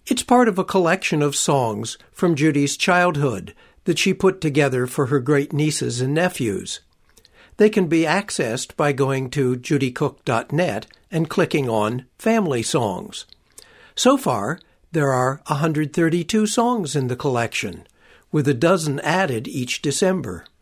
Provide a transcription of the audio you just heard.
It's part of a collection of songs from Judy's childhood that she put together for her great-nieces and nephews. They can be accessed by going to judycook.net and clicking on Family Songs. So far, there are 132 songs in the collection, with a dozen added each December.